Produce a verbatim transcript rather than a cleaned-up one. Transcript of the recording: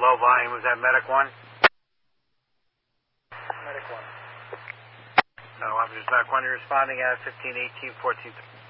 low volume. Was that Medic one? Medic one. No, officers Medic one, you're responding at fifteen eighteen fourteen.